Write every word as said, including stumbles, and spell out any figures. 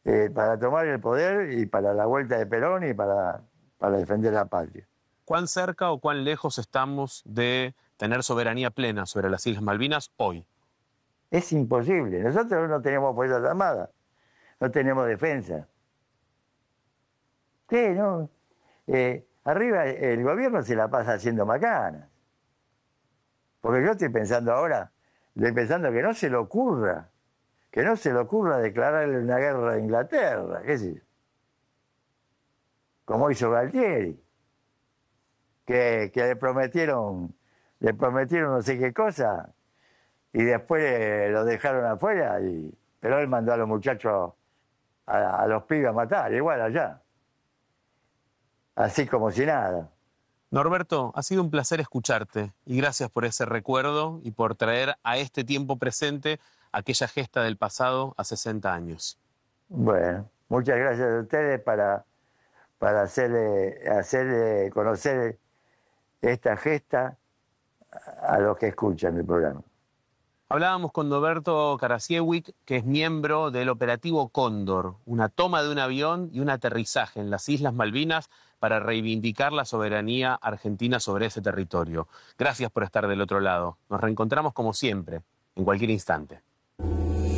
eh, para tomar el poder y para la vuelta de Perón y para, para defender la patria. ¿Cuán cerca o cuán lejos estamos de tener soberanía plena sobre las Islas Malvinas hoy? Es imposible. Nosotros no tenemos Fuerzas Armadas, no tenemos defensa. ¿Qué? No. Eh, arriba el gobierno se la pasa haciendo macanas. Porque yo estoy pensando ahora, estoy pensando que no se le ocurra, que no se le ocurra declararle una guerra a Inglaterra, qué sé yo. Como hizo Galtieri, que, que le prometieron, le prometieron no sé qué cosa, y después eh, lo dejaron afuera, y, pero él mandó a los muchachos, a, a los pibes a matar, igual allá. Así como si nada. Norberto, ha sido un placer escucharte y gracias por ese recuerdo y por traer a este tiempo presente aquella gesta del pasado a sesenta años. Bueno, muchas gracias a ustedes para, para hacerle, hacerle conocer esta gesta a los que escuchan el programa. Hablábamos con Norberto Karasiewicz, que es miembro del operativo Cóndor, una toma de un avión y un aterrizaje en las Islas Malvinas para reivindicar la soberanía argentina sobre ese territorio. Gracias por estar del otro lado. Nos reencontramos como siempre, en cualquier instante.